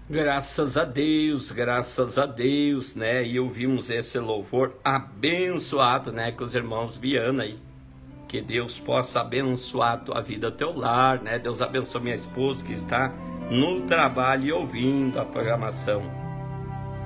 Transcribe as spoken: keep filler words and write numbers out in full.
Graças a Deus, graças a Deus, né? E ouvimos esse louvor abençoado, né? Com os irmãos Viana aí. Que Deus possa abençoar a tua vida, teu lar, né? Deus abençoe minha esposa que está no trabalho e ouvindo a programação.